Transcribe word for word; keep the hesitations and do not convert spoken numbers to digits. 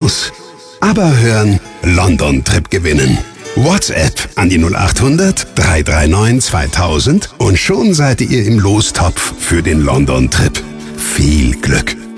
Chance. Aber hören, London-Trip gewinnen. WhatsApp an die null acht hundert, drei drei neun, zweitausend und schon seid ihr im Lostopf für den London-Trip. Viel Glück!